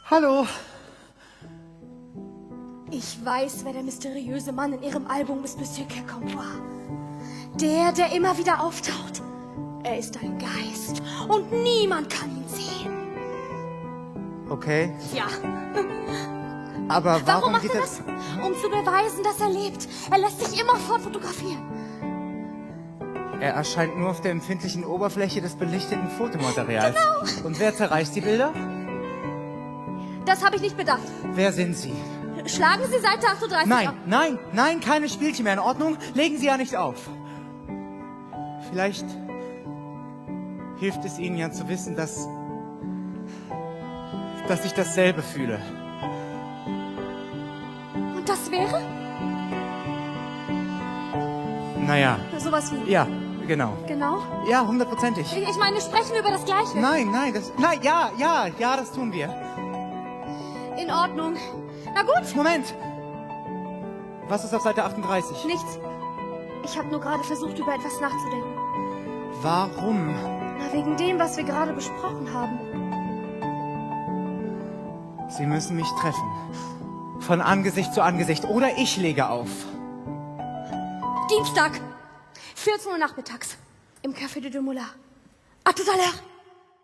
Hallo. Ich weiß, wer der mysteriöse Mann in Ihrem Album ist, Monsieur Quincampoix. Der immer wieder auftaucht. Er ist ein Geist und niemand kann ihn sehen. Okay. Ja. Aber warum macht geht er das? Um zu beweisen, dass er lebt. Er lässt sich immerfort fotografieren. Er erscheint nur auf der empfindlichen Oberfläche des belichteten Fotomaterials. Genau. Und wer zerreißt die Bilder? Das habe ich nicht bedacht. Wer sind Sie? Schlagen Sie Seite 38 Nein, auf. nein, nein, keine Spielchen mehr. In Ordnung? Legen Sie ja nicht auf. Vielleicht hilft es Ihnen ja zu wissen, dass ich dasselbe fühle. Und das wäre? Naja. Sowas wie... Ja, genau. Genau? Ja, 100%. Ich meine, sprechen wir über das Gleiche. Nein, ja, das tun wir. In Ordnung. Na gut. Moment. Was ist auf Seite 38? Nichts. Ich habe nur gerade versucht, über etwas nachzudenken. Warum? Na, wegen dem, was wir gerade besprochen haben. Sie müssen mich treffen. Von Angesicht zu Angesicht. Oder ich lege auf. Dienstag, 14 Uhr nachmittags. Im Café de Dumoulin. À tout à l'heure.